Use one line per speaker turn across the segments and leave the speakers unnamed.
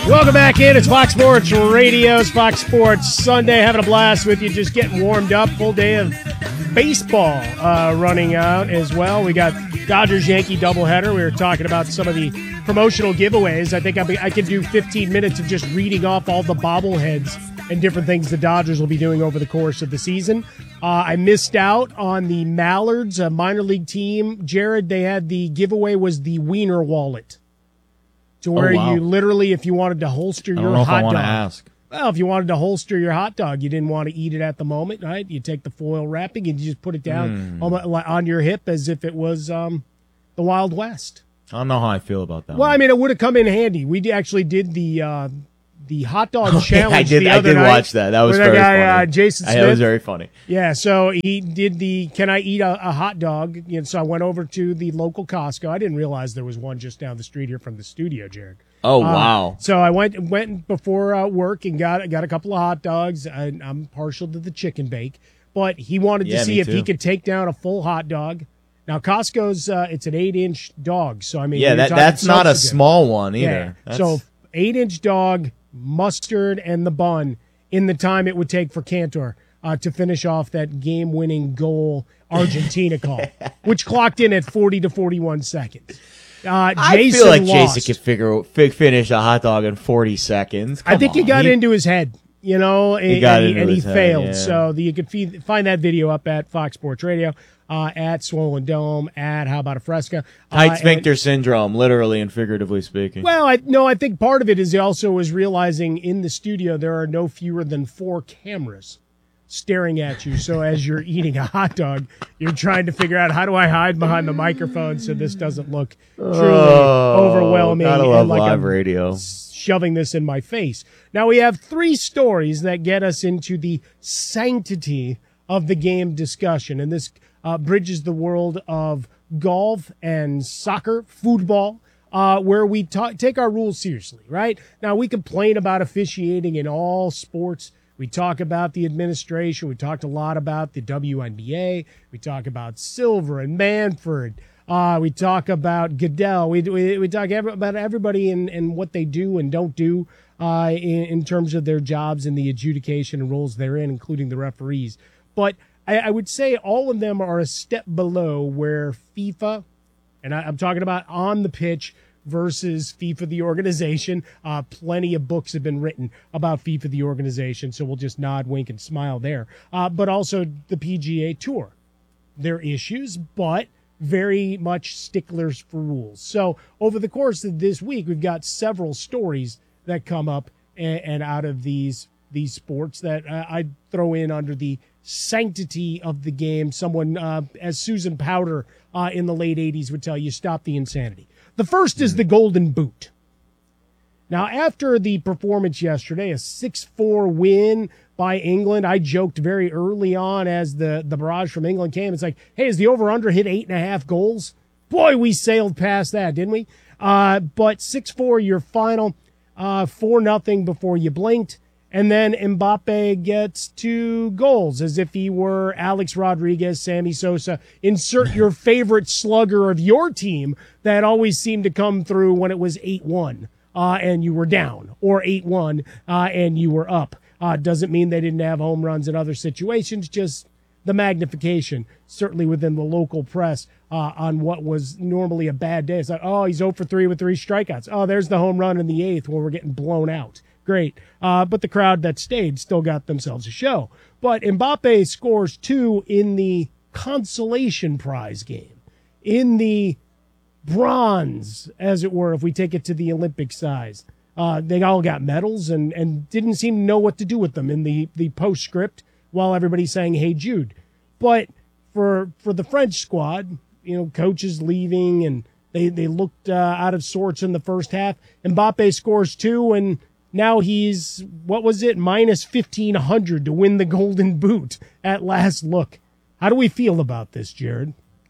Welcome back in. It's Fox Sports Radio's Fox Sports Sunday. Having a blast with you, just getting warmed up. Full day of baseball running out as well. We got Dodgers-Yankee doubleheader. We were talking about some of the promotional giveaways. I think I could do 15 minutes of just reading off all the bobbleheads and different things the Dodgers will be doing over the course of the season. I missed out on the Mallards, a minor league team. Jared, they had the giveaway was the Wiener wallet. To where you literally, if you wanted to holster your hot dog. I don't know if I want to ask. Well, if you wanted to holster your hot dog, you didn't want to eat it at the moment, right? You take the foil wrapping and you just put it down on your hip as if it was the Wild West.
I don't know how I feel about that.
Well, I mean, it would have come in handy. We actually did the hot dog challenge the other night.
I did watch that. That was very funny.
Jason Smith.
That was very funny.
Yeah, so he did the can I eat a hot dog? So I went over to the local Costco. I didn't realize there was one just down the street here from the studio, Jared.
Oh, wow.
So I went before work and got a couple of hot dogs. I'm partial to the chicken bake, but he wanted to see if he could take down a full hot dog. Now, Costco's, it's an 8-inch dog. So, I mean,
that's not a small one either.
Yeah. So 8-inch dog, mustard, and the bun in the time it would take for Cantor to finish off that game-winning goal Argentina call, which clocked in at 40 to 41 seconds.
I feel like Jason could finish a hot dog in 40 seconds.
I think he got into his head, and he failed.
Yeah.
So you could find that video up at Fox Sports Radio, at Swollen Dome, at How About a Fresca.
Tight sphincter syndrome, literally and figuratively speaking.
Well, I think part of it is he also was realizing in the studio there are no fewer than 4 cameras staring at you. So as you're eating a hot dog, you're trying to figure out, how do I hide behind the microphone so this doesn't look truly overwhelming?
Gotta love
like
live radio.
Shoving this in my face. Now we have 3 stories that get us into the sanctity of the game discussion. And this bridges the world of golf and soccer, football, where we take our rules seriously, right? Now we complain about officiating in all sports. We talk about the administration. We talked a lot about the WNBA. We talk about Silver and Manfred. We talk about Goodell. We talk about everybody and what they do and don't do in terms of their jobs and the adjudication and roles they're in, including the referees. But I would say all of them are a step below where FIFA, and I'm talking about on the pitch, versus FIFA, the organization. Plenty of books have been written about FIFA, the organization, so we'll just nod, wink, and smile there. But also the PGA Tour. Their issues, but very much sticklers for rules. So over the course of this week, we've got several stories that come up and out of these sports that I throw in under the sanctity of the game. Someone, as Susan Powder in the late 80s would tell you, stop the insanity. The first is the Golden Boot. Now, after the performance yesterday, a 6-4 win by England, I joked very early on as the barrage from England came. It's like, hey, is the over-under hit 8.5 goals? Boy, we sailed past that, didn't we? But 6-4, your final, 4-0 before you blinked. And then Mbappe gets 2 goals as if he were Alex Rodriguez, Sammy Sosa. Insert your favorite slugger of your team that always seemed to come through when it was 8-1 and you were down, or 8-1 and you were up. Doesn't mean they didn't have home runs in other situations, just the magnification, certainly within the local press, on what was normally a bad day. It's like, oh, he's 0 for 3 with 3 strikeouts. Oh, there's the home run in the 8th where we're getting blown out. Great. But the crowd that stayed still got themselves a show. But Mbappe scores 2 in the consolation prize game, in the bronze, as it were, if we take it to the Olympic size. They all got medals and didn't seem to know what to do with them in the postscript while everybody's saying, hey, Jude. But for the French squad, coaches leaving and they looked out of sorts in the first half. Mbappe scores 2 and now he's, minus 1,500 to win the Golden Boot at last look. How do we feel about this, Jared?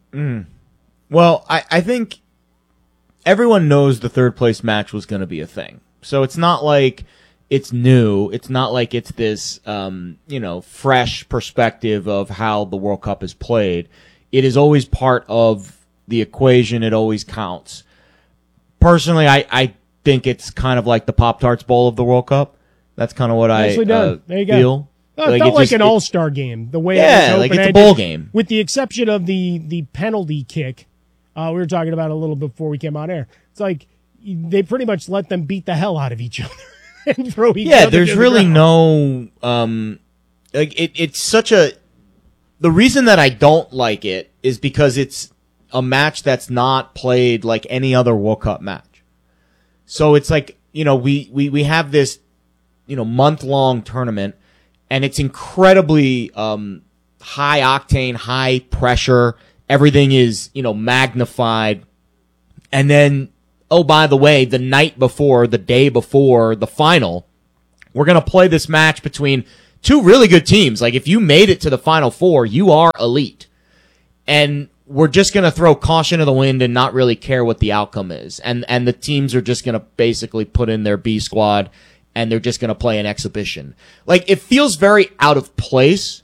Well, I think everyone knows the third place match was going to be a thing. So it's not like it's new. It's not like it's this, fresh perspective of how the World Cup is played. It is always part of the equation. It always counts. Personally, I think it's kind of like the Pop-Tarts Bowl of the World Cup. That's kind of what
Nicely done. There you go.
feel.
It felt like an all-star game. The way
it's a bowl game.
With the exception of the penalty kick, we were talking about a little before we came on air. It's like they pretty much let them beat the hell out of each other and throw each other. Yeah,
there's really no it's such a. The reason that I don't like it is because it's a match that's not played like any other World Cup match. So it's like, we have this, month-long tournament, and it's incredibly high octane, high pressure. Everything is, magnified. And then, oh, by the way, the day before the final, we're going to play this match between two really good teams. Like, if you made it to the Final Four, you are elite. And we're just going to throw caution to the wind and not really care what the outcome is. And the teams are just going to basically put in their B squad, and they're just going to play an exhibition. Like, it feels very out of place.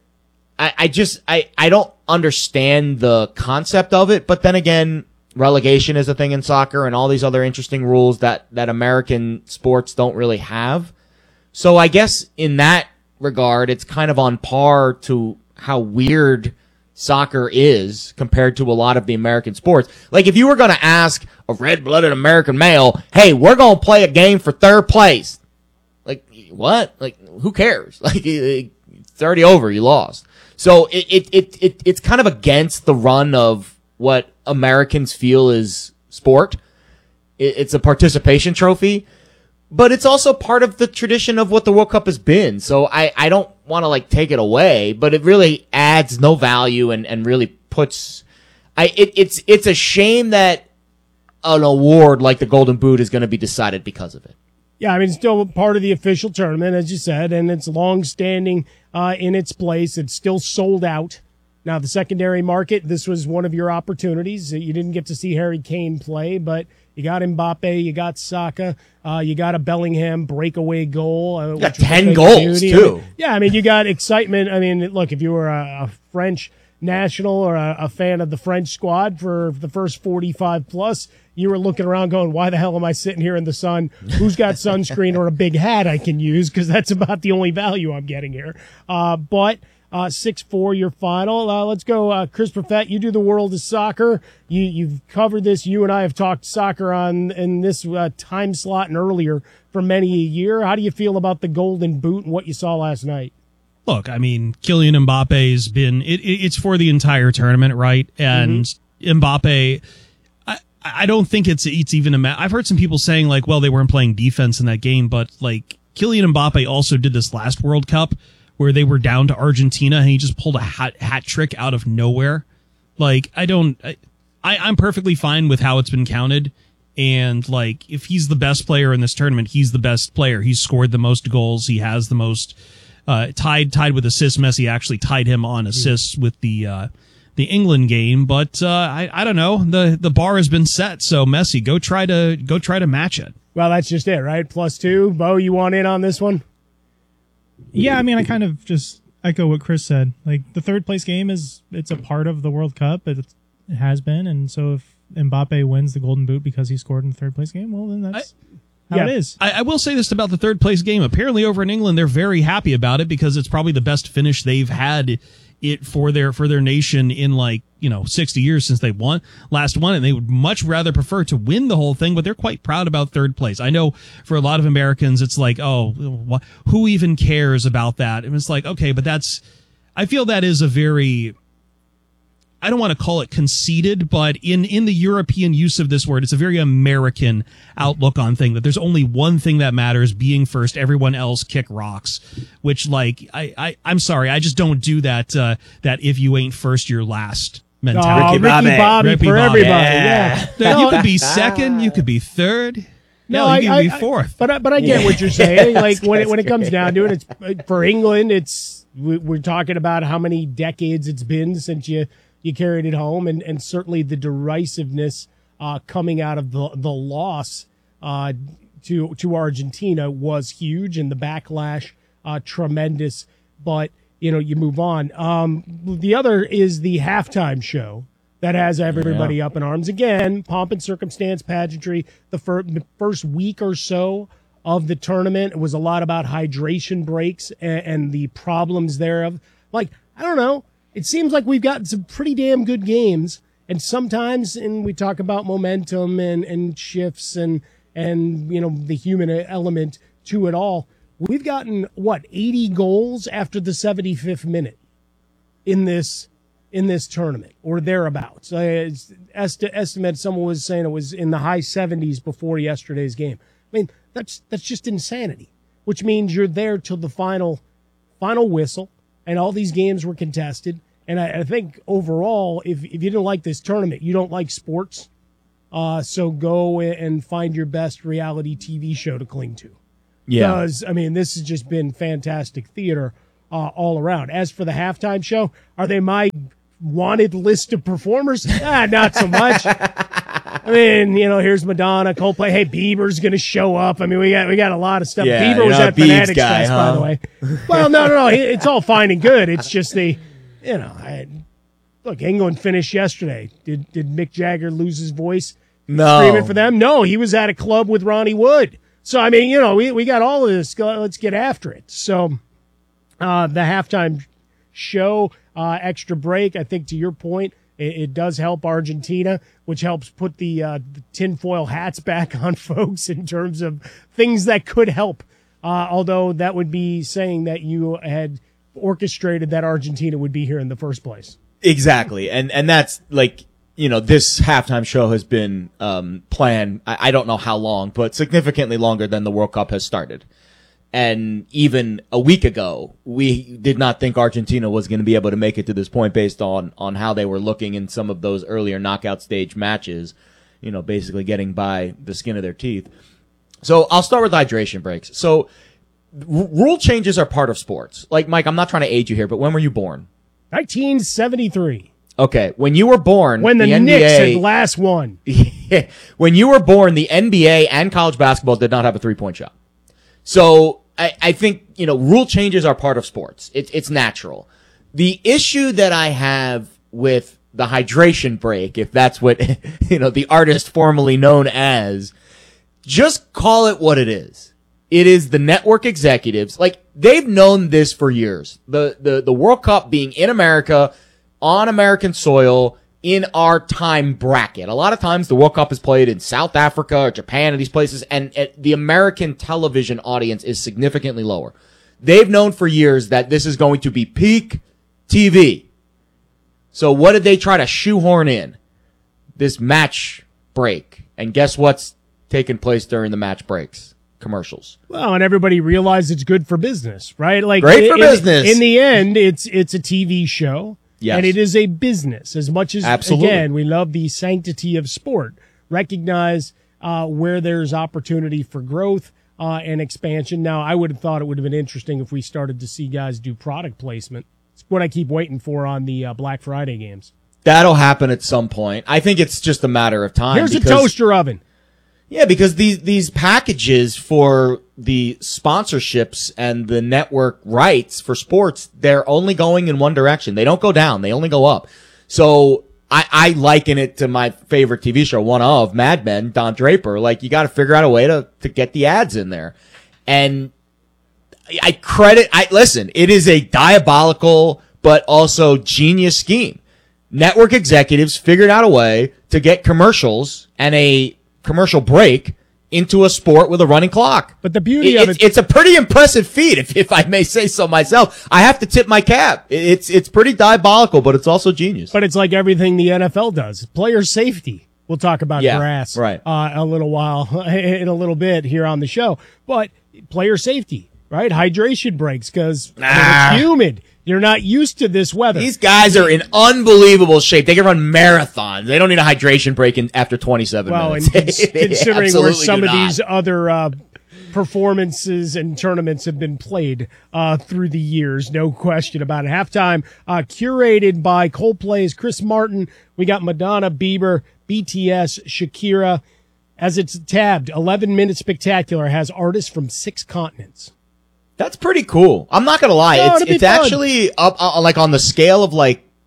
I don't understand the concept of it, but then again, relegation is a thing in soccer and all these other interesting rules that American sports don't really have. So I guess in that regard, it's kind of on par to how weird soccer is compared to a lot of the American sports. Like, if you were going to ask a red-blooded American male, hey, we're going to play a game for third place. Like, what? Like, who cares? Like, it's already over. You lost. So it's kind of against the run of what Americans feel is sport. It's a participation trophy. But it's also part of the tradition of what the World Cup has been. So I don't want to take it away, but it really adds no value and really puts, it's a shame that an award like the Golden Boot is going to be decided because of it.
Yeah, I mean, it's still part of the official tournament, as you said, and it's long-standing in its place. It's still sold out. Now, the secondary market, this was one of your opportunities. You didn't get to see Harry Kane play, but you got Mbappe, you got Saka, you got a Bellingham breakaway goal.
You got 10 goals, too.
I mean, you got excitement. I mean, look, if you were a French national or a fan of the French squad for the first 45 plus, you were looking around going, why the hell am I sitting here in the sun? Who's got sunscreen or a big hat I can use? Because that's about the only value I'm getting here. But 6-4 your final. Let's go, Chris Perfett. You do the world of soccer. You've covered this. You and I have talked soccer in this time slot and earlier for many a year. How do you feel about the Golden Boot and what you saw last night?
Look, I mean, Kylian Mbappe's been it's for the entire tournament, right? And Mbappe, I don't think it's even I've heard some people saying well, they weren't playing defense in that game, but Kylian Mbappe also did this last World Cup where they were down to Argentina and he just pulled a hat trick out of nowhere. I'm perfectly fine with how it's been counted. And if he's the best player in this tournament, he's the best player. He's scored the most goals. He has the most, tied with assists. Messi actually tied him on assists with the England game. But, I don't know. The bar has been set. So Messi, go try to match it.
Well, that's just it, right? +2. Bo, you want in on this one?
Yeah, I mean, I kind of just echo what Chris said. The third place game it's a part of the World Cup. It has been, and so if Mbappe wins the Golden Boot because he scored in the third place game, well, then that's how it is.
I will say this about the third place game. Apparently, over in England, they're very happy about it because it's probably the best finish they've had it for their nation in 60 years since they last won, and they would much rather prefer to win the whole thing, but they're quite proud about third place. I know for a lot of Americans it's who even cares about that? And it's okay, but I feel that is a very, I don't want to call it conceited, but in the European use of this word, it's a very American outlook on thing that there's only one thing that matters, being first, everyone else kick rocks, which I'm sorry, I just don't do that, that if you ain't first, you're last mentality.
Ricky Bobby for everybody. Yeah.
You could be second, you could be third. No, you can be fourth.
But I get what you're saying. When it comes down to it, it's for England. We're talking about how many decades it's been since you carried it home, and certainly the derisiveness coming out of the loss to Argentina was huge, and the backlash tremendous. But you move on. The other is the halftime show that has everybody up in arms. Again, pomp and circumstance, pageantry. The first week or so of the tournament, it was a lot about hydration breaks and the problems thereof. Like, I don't know. It seems like we've gotten some pretty damn good games. And sometimes, and we talk about momentum and shifts and the human element to it all. We've gotten, 80 goals after the 75th minute in this tournament or thereabouts. Estimate, someone was saying it was in the high 70s before yesterday's game. I mean, that's just insanity, which means you're there till the final whistle, and all these games were contested. And I think overall, if you didn't like this tournament, you don't like sports, so go and find your best reality TV show to cling to.
Yeah.
Because, I mean, this has just been fantastic theater all around. As for the halftime show, are they my wanted list of performers? Not so much. I mean, here's Madonna, Coldplay. Hey, Bieber's going to show up. I mean, we got a lot of stuff.
Yeah,
Bieber was at Fanatics
guy,
Fest,
huh?
by the way. Well, no. It's all fine and good. It's just look, England finished yesterday. Did Mick Jagger lose his voice screaming for them? No, he was at a club with Ronnie Wood. So, I mean, we got all of this. Let's get after it. So, the halftime show, extra break, I think to your point, it does help Argentina, which helps put the tinfoil hats back on folks in terms of things that could help. Although that would be saying that you had orchestrated that Argentina would be here in the first place.
Exactly. And that's like, this halftime show has been planned, I don't know how long, but significantly longer than the World Cup has started. And even a week ago, we did not think Argentina was going to be able to make it to this point based on how they were looking in some of those earlier knockout stage matches, basically getting by the skin of their teeth. So I'll start with hydration breaks. So rule changes are part of sports. Like, Mike, I'm not trying to age you here, but when were you born?
1973.
Okay, when you were born,
when the
NBA,
Knicks had last won.
When you were born, the NBA and college basketball did not have a 3-point shot. So I think, rule changes are part of sports. It's natural. The issue that I have with the hydration break, if that's what, the artist formerly known as, just call it what it is. It is the network executives. Like, they've known this for years. The World Cup being in America, on American soil, in our time bracket. A lot of times the World Cup is played in South Africa or Japan or these places, and the American television audience is significantly lower. They've known for years that this is going to be peak TV. So what did they try to shoehorn in? This match break. And guess what's taking place during the match breaks? Commercials.
Well, and everybody realized it's good for business, right? Like,
great for business.
In the end, it's a TV show.
Yes.
And it is a business. As much as,
Absolutely.
Again, we love the sanctity of sport. Recognize where there's opportunity for growth and expansion. Now, I would have thought it would have been interesting if we started to see guys do product placement. It's what I keep waiting for on the Black Friday games.
That'll happen at some point. I think it's just a matter of time.
Here's a toaster oven.
Yeah, because these packages for the sponsorships and the network rights for sports, they're only going in one direction. They don't go down. They only go up. So I liken it to my favorite TV show, one of Mad Men, Don Draper. Like, you got to figure out a way to get the ads in there. And listen, it is a diabolical but also genius scheme. Network executives figured out a way to get commercials and a commercial break into a sport with a running clock.
But the beauty of
it's a pretty impressive feat, if I may say so myself. I have to tip my cap. It's pretty diabolical, but it's also genius.
But it's like everything the NFL does. Player safety. We'll talk about grass
right.
A little bit here on the show. But player safety, right? Hydration breaks because it's humid. You're not used to this weather.
These guys are in unbelievable shape. They can run marathons. They don't need a hydration break after 27 minutes.
Well, and considering where some of
not.
these other performances and tournaments have been played through the years, no question about it. Halftime curated by Coldplay's Chris Martin. We got Madonna, Bieber, BTS, Shakira. As it's tabbed, 11-minute spectacular has artists from 6 continents.
That's pretty cool. I'm not gonna lie.
No,
it's actually up like on the scale of like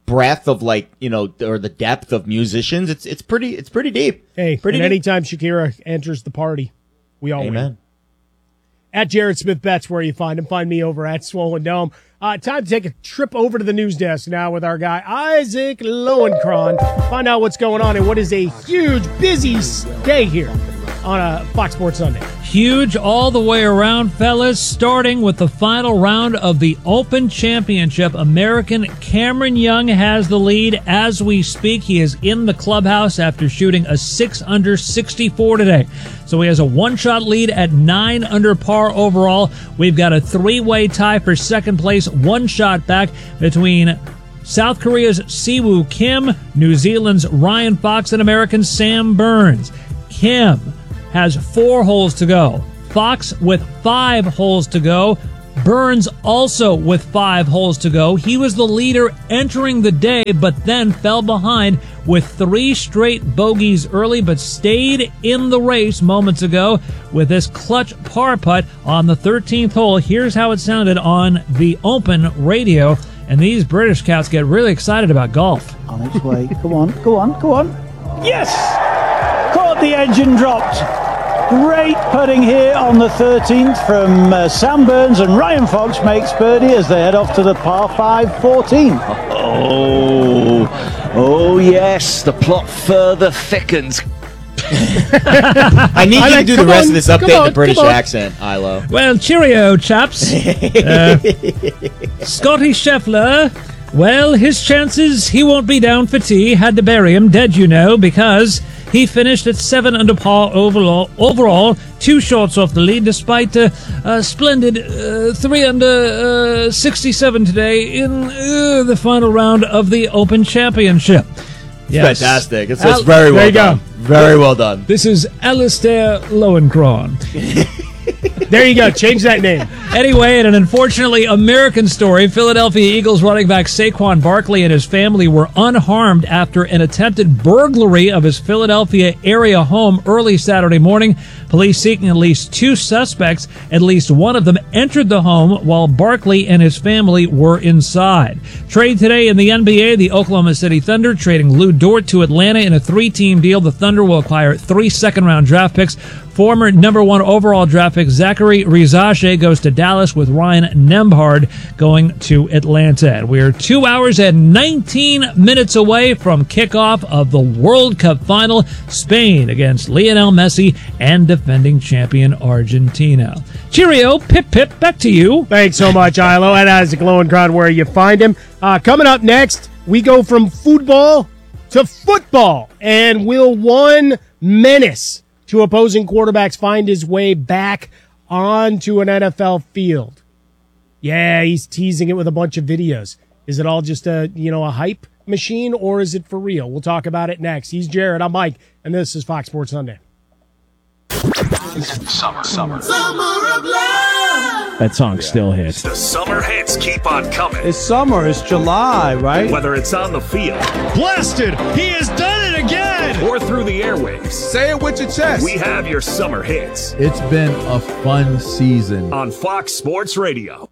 breadth of or the depth of musicians, it's pretty deep.
Hey,
pretty
and
deep.
anytime Shakira enters the party, we all win.
Amen.
At Jared Smith Betts, where you find him. Find me over at Swollen Dome. Time to take a trip over to the news desk now with our guy, Isaac Lowenkron. Find out what's going on and what is a huge, busy day here on a Fox Sports Sunday.
Huge all the way around, fellas, starting with the final round of the Open Championship. American Cameron Young has the lead as we speak. He is in the clubhouse after shooting a 6 under 64 today. So he has a one-shot lead at 9 under par overall. We've got a three-way tie for second place, one shot back between South Korea's Siwoo Kim, New Zealand's Ryan Fox, and American Sam Burns. Kim has 4 holes to go. Fox with 5 holes to go. Burns also with 5 holes to go. He was the leader entering the day, but then fell behind with 3 straight bogeys early, but stayed in the race moments ago with this clutch par putt on the 13th hole. Here's how it sounded on the Open radio, and these British scouts get really excited about golf.
On its way. Go on. Yes! Caught the engine dropped. Great putting here on the 13th from Sam Burns, and Ryan Fox makes birdie as they head off to the par 5 14.
Oh yes, the plot further thickens.
I need you to do the rest of this update in the British accent, Ilo.
Well, cheerio, chaps. Scotty Scheffler, well, his chances, he won't be down for tea. Had to bury him dead, because he finished at 7 under par overall, 2 shots off the lead, despite a splendid 3 under 67 today in the final round of the Open Championship. Yes.
Fantastic. It's very well done. Very well done.
This is Alistair Lowenkron.
There you go. Change that name.
Anyway, in an unfortunately American story, Philadelphia Eagles running back Saquon Barkley and his family were unharmed after an attempted burglary of his Philadelphia area home early Saturday morning. Police seeking at least 2 suspects. At least one of them entered the home while Barkley and his family were inside. Trade today in the NBA, the Oklahoma City Thunder trading Lou Dort to Atlanta in a 3-team deal. The Thunder will acquire 3 second-round draft picks. Former number 1 overall draft pick Zachary Rizache goes to Dallas, with Ryan Nembhard going to Atlanta. And we're 2 hours and 19 minutes away from kickoff of the World Cup final, Spain against Lionel Messi and defending champion Argentina. Cheerio, pip, back to you.
Thanks so much, Ilo. And Isaac Lowenkron, where you find him. Coming up next, we go from football to football. And will one menace to opposing quarterbacks find his way back onto an NFL field? Yeah, he's teasing it with a bunch of videos. Is it all just a hype machine, or is it for real? We'll talk about it next. He's Jared, I'm Mike, and this is Fox Sports Sunday.
Summer of love.
That song still hits.
The summer hits keep on coming.
It's summer, it's July, right?
Whether it's on the field,
Blasted! He has done it again!
or through the airwaves,
Say it with your chest.
we have your summer hits
It's been a fun season.
on Fox Sports Radio.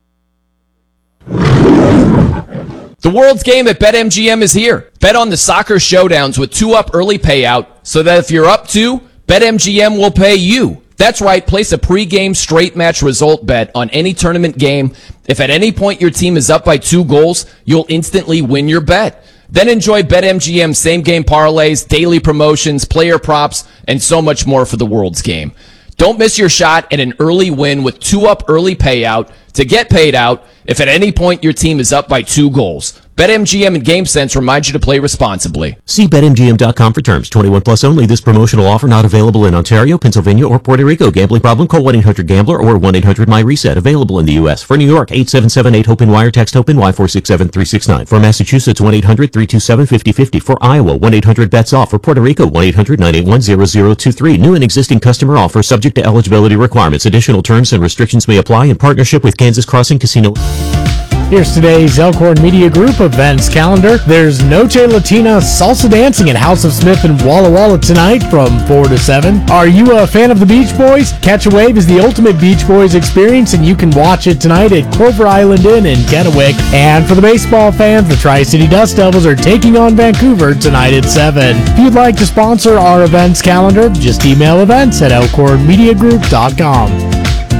The world's game at BetMGM is here. Bet on the soccer showdowns with 2-up early payout so that if you're up 2, BetMGM will pay you. That's right, place a pre-game straight match result bet on any tournament game. If at any point your team is up by 2 goals, you'll instantly win your bet. Then enjoy BetMGM same-game parlays, daily promotions, player props, and so much more for the world's game. Don't miss your shot at an early win with 2-up early payout to get paid out if at any point your team is up by 2 goals. BetMGM and GameSense remind you to play responsibly.
See BetMGM.com for terms. 21 plus only. This promotional offer not available in Ontario, Pennsylvania, or Puerto Rico. Gambling problem? Call 1-800-GAMBLER or 1-800-MyReset. Available in the U.S. For New York, 877-8-HOPE-NY or text HOPE-NY 467-369. For Massachusetts, 1-800-327-5050. For Iowa, 1-800-BETS-OFF. For Puerto Rico, 1-800-981-0023. New and existing customer offer subject to eligibility requirements. Additional terms and restrictions may apply in partnership with Kansas Crossing Casino.
Here's today's Elkhorn Media Group events calendar. There's Noche Latina salsa dancing at House of Smith in Walla Walla tonight from 4 to 7. Are you a fan of the Beach Boys? Catch a Wave is the ultimate Beach Boys experience, and you can watch it tonight at Clover Island Inn in Kennewick. And for the baseball fans, the Tri-City Dust Devils are taking on Vancouver tonight at 7. If you'd like to sponsor our events calendar, just email events@elkhornmediagroup.com.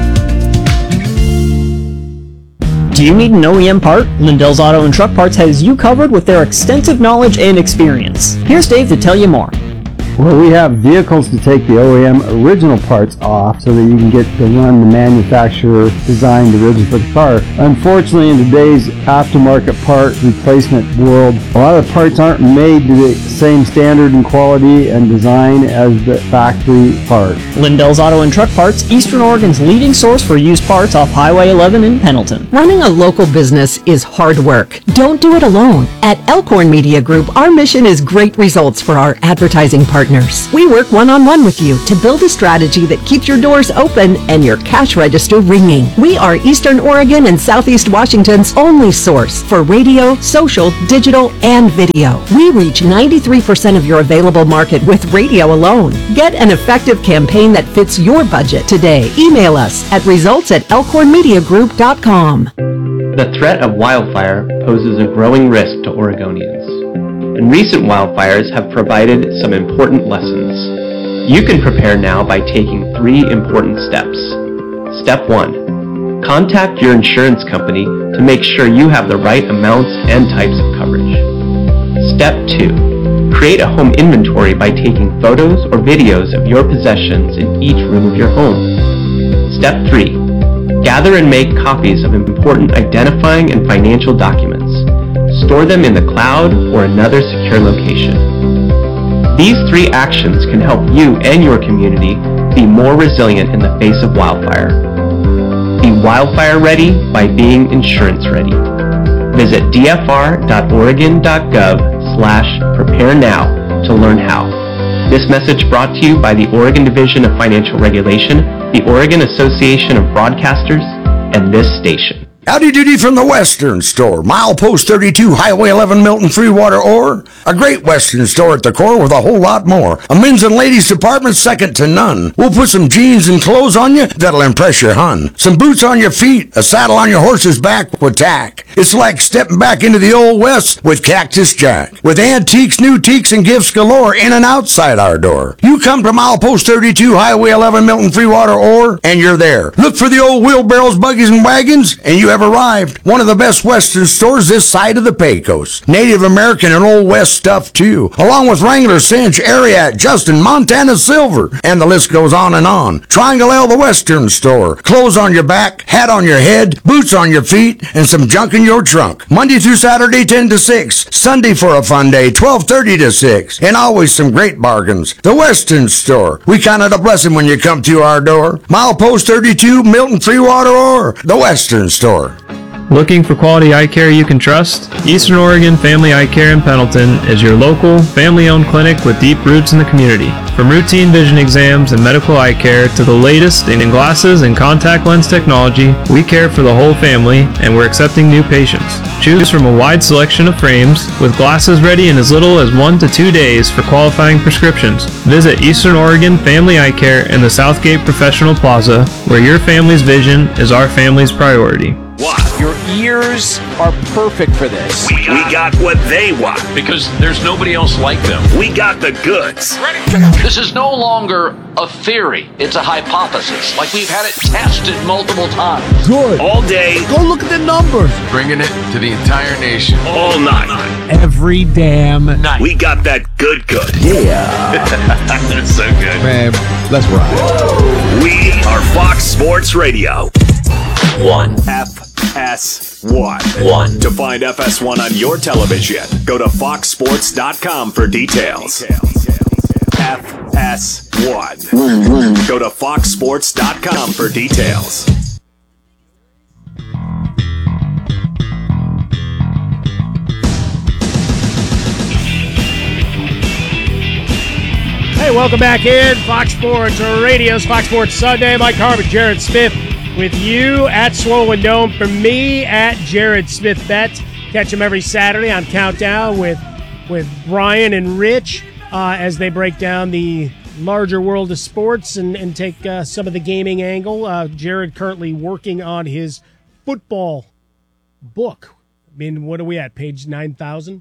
Do you need an OEM part? Lindell's Auto and Truck Parts has you covered with their extensive knowledge and experience. Here's Dave to tell you more.
Well, we have vehicles to take the OEM original parts off so that you can get to run the manufacturer designed originally for the car. Unfortunately, in today's aftermarket part replacement world, a lot of the parts aren't made to the same standard and quality and design as the factory part.
Lindell's Auto and Truck Parts, Eastern Oregon's leading source for used parts off Highway 11 in Pendleton.
Running a local business is hard work. Don't do it alone. At Elkhorn Media Group, our mission is great results for our advertising partners. We work one-on-one with you to build a strategy that keeps your doors open and your cash register ringing. We are Eastern Oregon and Southeast Washington's only source for radio, social, digital, and video. We reach 93% of your available market with radio alone. Get an effective campaign that fits your budget today. Email us at results@resultsmediagroup.com.
The threat of wildfire poses a growing risk to Oregonians, and recent wildfires have provided some important lessons. You can prepare now by taking 3 important steps. Step 1. Contact your insurance company to make sure you have the right amounts and types of coverage. Step 2. Create a home inventory by taking photos or videos of your possessions in each room of your home. Step 3. Gather and make copies of important identifying and financial documents. Store them in the cloud or another secure location. These 3 actions can help you and your community be more resilient in the face of wildfire. Be wildfire ready by being insurance ready. Visit dfr.oregon.gov/prepare now to learn how. This message brought to you by the Oregon Division of Financial Regulation, the Oregon Association of Broadcasters, and this station.
Howdy doody from the Western Store. Milepost 32, Highway 11, Milton, Freewater, Ore. A great Western store at the core with a whole lot more. A men's and ladies department second to none. We'll put some jeans and clothes on you that'll impress your hun. Some boots on your feet, a saddle on your horse's back with tack. It's like stepping back into the old West with Cactus Jack. With antiques, new teaks, and gifts galore in and outside our door. You come to Milepost 32, Highway 11, Milton, Freewater, Ore, and you're there. Look for the old wheelbarrows, buggies, and wagons, and you have arrived. One of the best Western stores this side of the Pecos. Native American and Old West stuff too, along with Wrangler, Cinch, Ariat, Justin, Montana Silver, and the list goes on and on. Triangle L, the Western Store. Clothes on your back, hat on your head, boots on your feet, and some junk in your trunk. Monday through Saturday 10 to 6. Sunday for a fun day 12:30 to 6. And always some great bargains. The Western Store. We count it a blessing when you come to our door. Milepost 32, Milton, Freewater, Ore. The Western Store.
Looking for quality eye care you can trust? Eastern Oregon Family Eye Care in Pendleton is your local, family-owned clinic with deep roots in the community. From routine vision exams and medical eye care to the latest in glasses and contact lens technology, we care for the whole family and we're accepting new patients. Choose from a wide selection of frames with glasses ready in as little as 1 to 2 days for qualifying prescriptions. Visit Eastern Oregon Family Eye Care in the Southgate Professional Plaza, where your family's vision is our family's priority.
What? Your ears are perfect for this.
We got what they want.
Because there's nobody else like them.
We got the goods.
This is no longer a theory. It's a hypothesis. Like we've had it tested multiple times.
Good. All day.
Go look at the numbers.
Bringing it to the entire nation.
All night.
Every damn night.
We got that good.
Yeah.
That's so good.
Man, let's ride.
We are Fox Sports Radio.
1.
FS1. To find FS1 on your television, go to foxsports.com for details. FS1. Go to foxsports.com for details.
Hey, welcome back in. Fox Sports Radio's Fox Sports Sunday. Mike Harmon, Jared Smith with you at Swollen Dome. For me, at Jared Smith Bet. Catch him every Saturday on Countdown with Brian and Rich as they break down the larger world of sports and take some of the gaming angle. Jared currently working on his football book. I mean, what are we at? Page 9,000?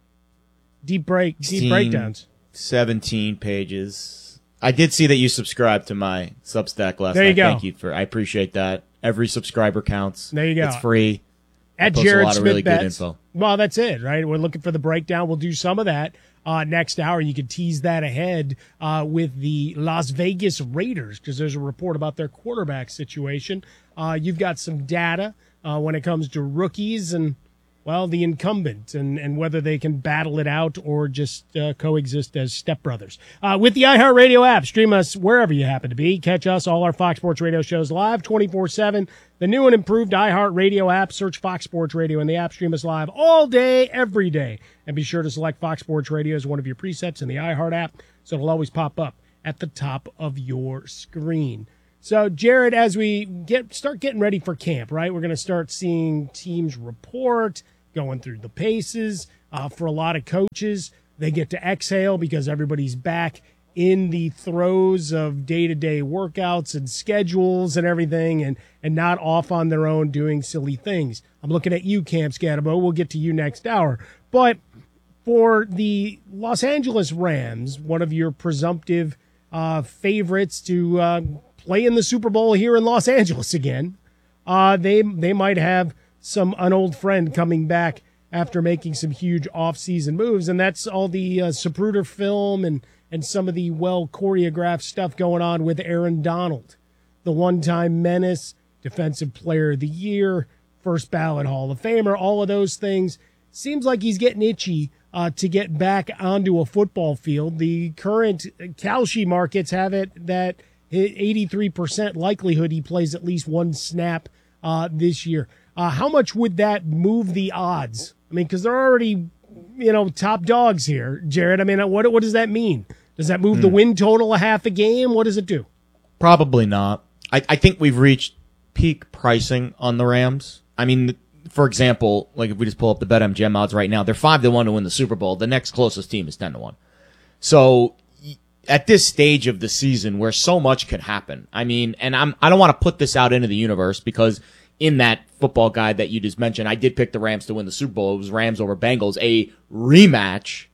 Deep breakdowns.
17 pages. I did see that you subscribed to my Substack last night.
There you go.
Thank you I appreciate that. Every subscriber counts.
There you go.
It's free.
At
Post
Jared
a lot
Smith
of really
Bets.
good info.
Well, that's it, right? We're looking for the breakdown. We'll do some of that next hour. You can tease that ahead with the Las Vegas Raiders because there's a report about their quarterback situation. You've got some data when it comes to rookies and, well, the incumbent and whether they can battle it out or just coexist as stepbrothers. With the iHeartRadio app, stream us wherever you happen to be. Catch us, all our Fox Sports Radio shows live 24/7. The new and improved iHeartRadio app. Search Fox Sports Radio in the app. Stream us live all day, every day. And be sure to select Fox Sports Radio as one of your presets in the iHeart app so it'll always pop up at the top of your screen. So, Jared, as we start getting ready for camp, right, we're going to start seeing teams report, going through the paces. For a lot of coaches, they get to exhale because everybody's back in the throes of day-to-day workouts and schedules and everything and not off on their own doing silly things. I'm looking at you, Camp Scatterbo. We'll get to you next hour. But for the Los Angeles Rams, one of your presumptive favorites to play in the Super Bowl here in Los Angeles again, they might have an old friend coming back after making some huge off-season moves, and that's all the Zapruder film and some of the well-choreographed stuff going on with Aaron Donald, the one-time menace, Defensive Player of the Year, first ballot Hall of Famer, all of those things. Seems like he's getting itchy to get back onto a football field. The current Kalshi markets have it that 83% likelihood he plays at least one snap this year. How much would that move the odds? I mean, because they're already, top dogs here, Jared. I mean, what does that mean? Does that move the win total a half a game? What does it do?
Probably not. I think we've reached peak pricing on the Rams. I mean, for example, like if we just pull up the BetMGM odds right now, they're 5-1 to win the Super Bowl. The next closest team is 10-1. So at this stage of the season where so much could happen, I mean, and I don't want to put this out into the universe because in that football guide that you just mentioned, I did pick the Rams to win the Super Bowl. It was Rams over Bengals, a rematch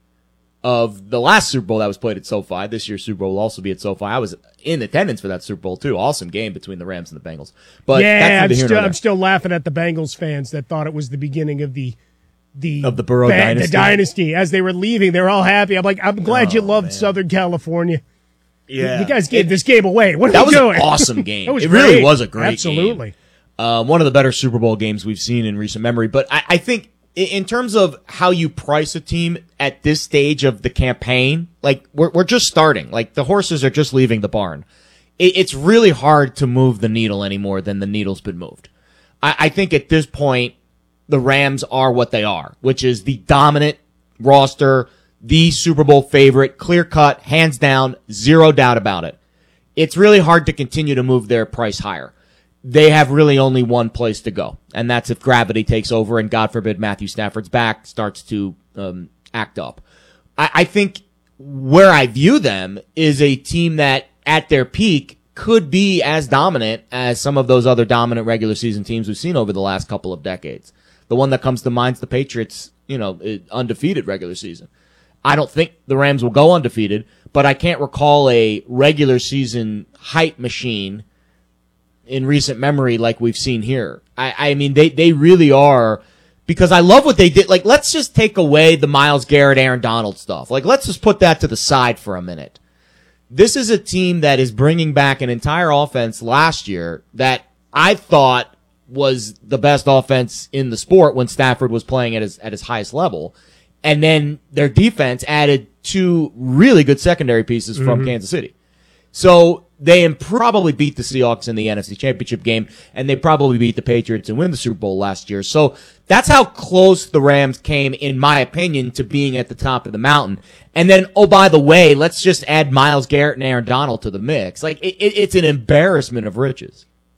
of the last Super Bowl that was played at SoFi. This year's Super Bowl will also be at SoFi. I was in attendance for that Super Bowl too. Awesome game between the Rams and the Bengals. But
yeah, I'm still laughing at the Bengals fans that thought it was the beginning of the
Burrow dynasty.
The dynasty. As they were leaving, they were all happy. I'm like, I'm glad you loved Southern California.
Yeah,
you guys gave this game away. What are
that
you
was
doing?
An awesome game.
It
really was a great
Absolutely.
game. One of the better Super Bowl games we've seen in recent memory. But I think in terms of how you price a team at this stage of the campaign, like we're just starting. Like the horses are just leaving the barn. It's really hard to move the needle any more than the needle's been moved. I think at this point, the Rams are what they are, which is the dominant roster, the Super Bowl favorite, clear cut, hands down, zero doubt about it. It's really hard to continue to move their price higher. They have really only one place to go, and that's if gravity takes over and, God forbid, Matthew Stafford's back starts to act up. I think where I view them is a team that, at their peak, could be as dominant as some of those other dominant regular season teams we've seen over the last couple of decades. The one that comes to mind is the Patriots, undefeated regular season. I don't think the Rams will go undefeated, but I can't recall a regular season hype machine in recent memory like we've seen here. I mean, they really are, because I love what they did. Like, let's just take away the Myles Garrett, Aaron Donald stuff. Like, let's just put that to the side for a minute. This is a team that is bringing back an entire offense last year that I thought was the best offense in the sport when Stafford was playing at his highest level. And then their defense added two really good secondary pieces from Kansas City. So they probably beat the Seahawks in the NFC Championship game, and they probably beat the Patriots and win the Super Bowl last year. So that's how close the Rams came, in my opinion, to being at the top of the mountain. And then, oh, by the way, let's just add Myles Garrett and Aaron Donald to the mix. Like, it's an embarrassment of riches.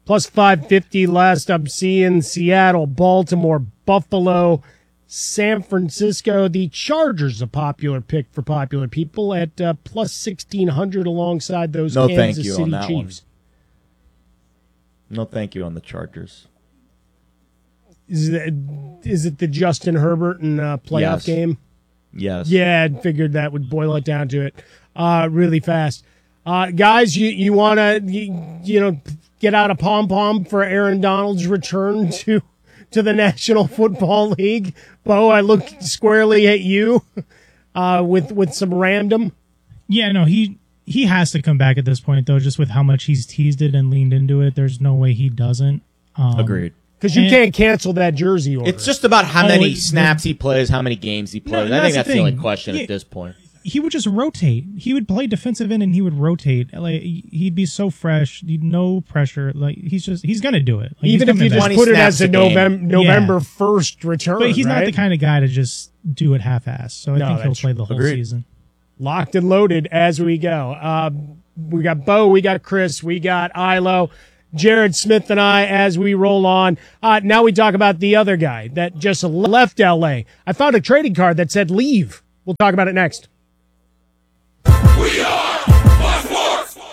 Plus 550 last I'm seeing. Seattle, Baltimore, Buffalo, San Francisco. The Chargers, a popular pick for popular people at plus 1,600 alongside those Kansas City Chiefs.
No, thank you on the Chargers.
Is it the Justin Herbert and playoff game?
Yes.
Yeah, I figured that would boil it down to it really fast. Guys, you want to get out a pom-pom for Aaron Donald's return to the National Football League? Bo, I look squarely at you with some random.
Yeah, no, he has to come back at this point, though, just with how much he's teased it and leaned into it. There's no way he doesn't.
Agreed.
Because you can't cancel that jersey order.
It's just about how many snaps he plays, how many games he plays. I think that's the only question at this point.
He would just rotate. He would play defensive end and he would rotate. Like, he'd be so fresh, no pressure. Like, he's gonna do it. Like,
even if you just put it as a November 1st return,
but he's not the kind of guy to just do it half-assed. So I think he'll play the whole season.
Locked and loaded as we go. We got Bo, we got Chris, we got Ilo, Jared Smith, and I as we roll on. Now we talk about the other guy that just left L.A. I found a trading card that said leave. We'll talk about it next.
We are Fox Sports.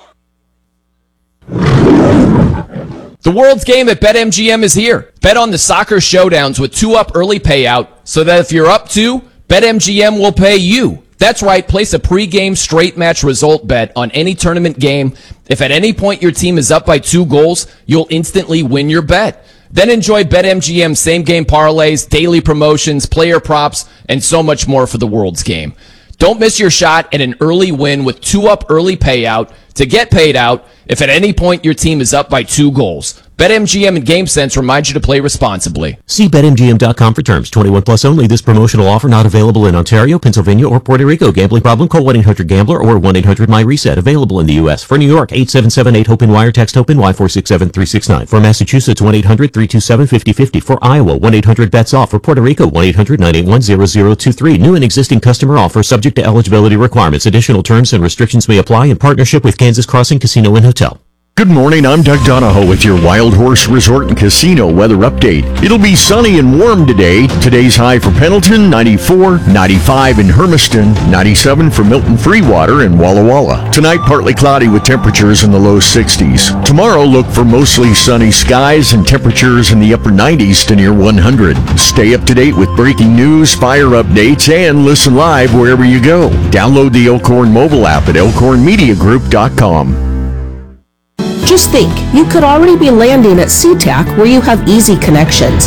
The world's game at BetMGM is here. Bet on the soccer showdowns with 2-up early payout so that if you're up 2, BetMGM will pay you. That's right, place a pregame straight match result bet on any tournament game. If at any point your team is up by 2 goals, you'll instantly win your bet. Then enjoy BetMGM same-game parlays, daily promotions, player props, and so much more for the world's game. Don't miss your shot at an early win with 2-up early payout to get paid out if at any point your team is up by 2 goals. BetMGM and GameSense remind you to play responsibly.
See BetMGM.com for terms. 21 plus only. This promotional offer not available in Ontario, Pennsylvania, or Puerto Rico. Gambling problem? Call 1-800-GAMBLER or 1-800-MyReset. Available in the U.S. For New York, 877-8-HOPE-NWIRE. Text HOPE-NY 467-369. For Massachusetts, 1-800-327-5050. For Iowa, 1-800-BETS-OFF. For Puerto Rico, 1-800-981-0023. New and existing customer offer subject to eligibility requirements. Additional terms and restrictions may apply in partnership with Kansas Crossing Casino and Hotel.
Good morning, I'm Doug Donahoe with your Wild Horse Resort and Casino weather update. It'll be sunny and warm today. Today's high for Pendleton, 94, 95 in Hermiston, 97 for Milton Freewater and Walla Walla. Tonight, partly cloudy with temperatures in the low 60s. Tomorrow, look for mostly sunny skies and temperatures in the upper 90s to near 100. Stay up to date with breaking news, fire updates, and listen live wherever you go. Download the Elkhorn mobile app at elkhornmediagroup.com.
Just think, you could already be landing at SeaTac where you have easy connections.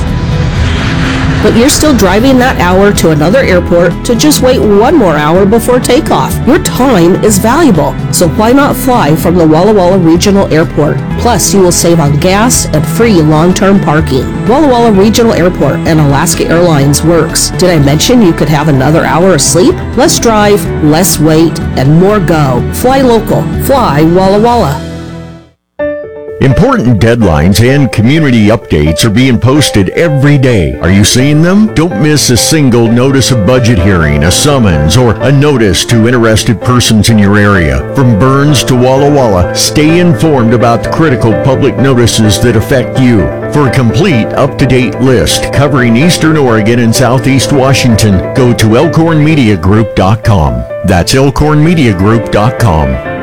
But you're still driving that hour to another airport to just wait 1 more hour before takeoff. Your time is valuable, so why not fly from the Walla Walla Regional Airport? Plus, you will save on gas and free long-term parking. Walla Walla Regional Airport and Alaska Airlines works. Did I mention you could have another hour of sleep? Less drive, less wait, and more go. Fly local. Fly Walla Walla.
Important deadlines and community updates are being posted every day. Are you seeing them? Don't miss a single notice of budget hearing, a summons, or a notice to interested persons in your area. From Burns to Walla Walla, stay informed about the critical public notices that affect you. For a complete, up-to-date list covering Eastern Oregon and Southeast Washington, go to elkhornmediagroup.com. That's elkhornmediagroup.com.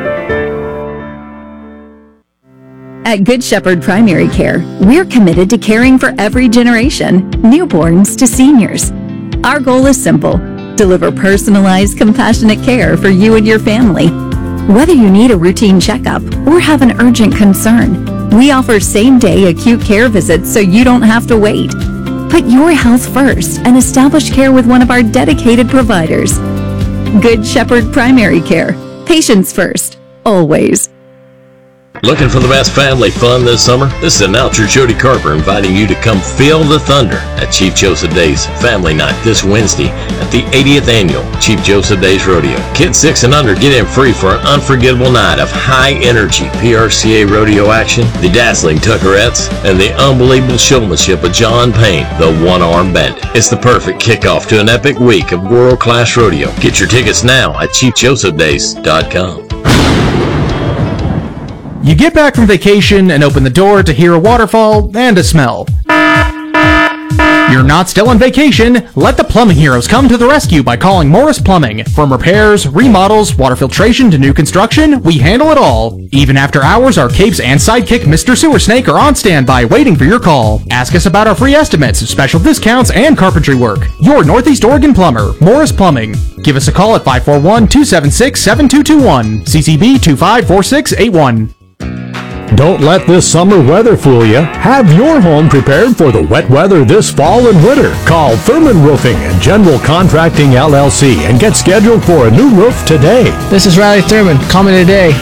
At Good Shepherd Primary Care, we're committed to caring for every generation, newborns to seniors. Our goal is simple: deliver personalized, compassionate care for you and your family. Whether you need a routine checkup or have an urgent concern, we offer same-day acute care visits so you don't have to wait. Put your health first and establish care with one of our dedicated providers. Good Shepherd Primary Care. Patients first, always.
Looking for the best family fun this summer? This is announcer Jody Carper inviting you to come feel the thunder at Chief Joseph Days Family Night this Wednesday at the 80th Annual Chief Joseph Days Rodeo. Kids 6 and under get in free for an unforgettable night of high-energy PRCA rodeo action, the dazzling Tuckerettes, and the unbelievable showmanship of John Payne, the one-armed bandit. It's the perfect kickoff to an epic week of world-class rodeo. Get your tickets now at ChiefJosephDays.com.
You get back from vacation and open the door to hear a waterfall and a smell. You're not still on vacation. Let the plumbing heroes come to the rescue by calling Morris Plumbing. From repairs, remodels, water filtration to new construction, we handle it all. Even after hours, our capes and sidekick Mr. Sewer Snake are on standby waiting for your call. Ask us about our free estimates, special discounts, and carpentry work. Your Northeast Oregon plumber, Morris Plumbing. Give us a call at 541-276-7221. CCB 254681.
Don't let this summer weather fool you. Have your home prepared for the wet weather this fall and winter. Call Thurman Roofing and General Contracting LLC and get scheduled for a new roof today.
This is Riley Thurman. Call me today,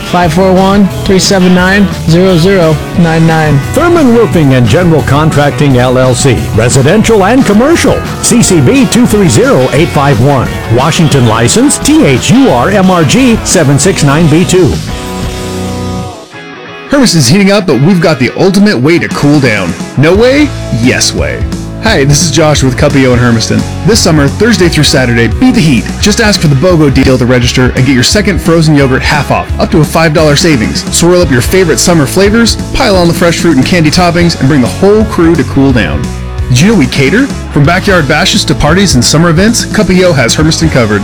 541-379-0099.
Thurman Roofing and General Contracting LLC. Residential and commercial. CCB 230851. Washington license THURMRG 769B2.
Hermiston's heating up, but we've got the ultimate way to cool down. No way? Yes way. Hi, this is Josh with Cuppio in Hermiston. This summer, Thursday through Saturday, beat the heat. Just ask for the BOGO deal to register and get your second frozen yogurt half off, up to a $5 savings. Swirl up your favorite summer flavors, pile on the fresh fruit and candy toppings, and bring the whole crew to cool down. Did you know we cater? From backyard bashes to parties and summer events, Cuppio has Hermiston covered.